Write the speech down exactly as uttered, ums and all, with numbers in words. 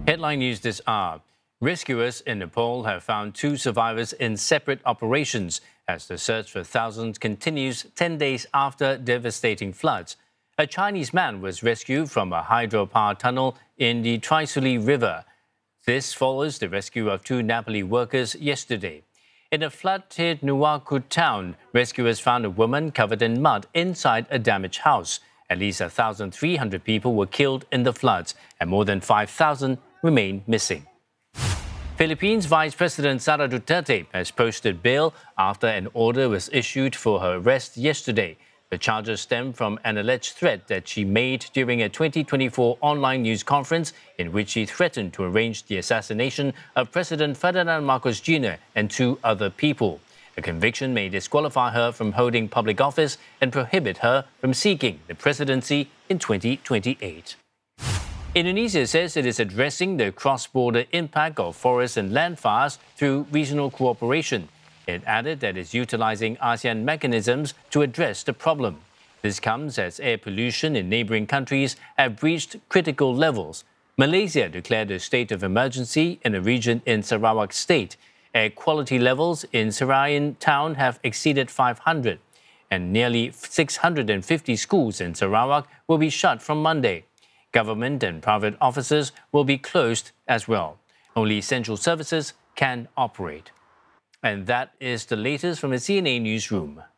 Headline news this hour. Rescuers in Nepal have found two survivors in separate operations as the search for thousands continues ten days after devastating floods. A Chinese man was rescued from a hydropower tunnel in the Trisuli River. This follows the rescue of two Nepali workers yesterday. In a flood-hit Nuwakut town, rescuers found a woman covered in mud inside a damaged house. At least one thousand three hundred people were killed in the floods, and more than five thousand remain missing. Philippines Vice President Sara Duterte has posted bail after an order was issued for her arrest yesterday. The charges stem from an alleged threat that she made during a twenty twenty-four online news conference in which she threatened to arrange the assassination of President Ferdinand Marcos Junior and two other people. A conviction may disqualify her from holding public office and prohibit her from seeking the presidency in twenty twenty-eight. Indonesia says it is addressing the cross-border impact of forest and land fires through regional cooperation. It added that it's utilizing ASEAN mechanisms to address the problem. This comes as air pollution in neighboring countries have reached critical levels. Malaysia declared a state of emergency in a region in Sarawak State. Air quality levels in Seroyan town have exceeded five hundred, and nearly six hundred fifty schools in Sarawak will be shut from Monday. Government and private offices will be closed as well. Only essential services can operate. And that is the latest from the C N A newsroom.